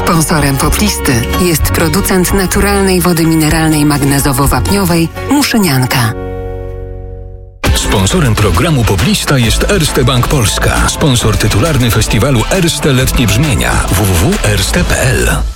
Sponsorem Poplisty jest producent naturalnej wody mineralnej magnezowo-wapniowej Muszynianka. Sponsorem programu Poplista jest Erste Bank Polska. Sponsor tytularny festiwalu Erste Letnie Brzmienia. www.erste.pl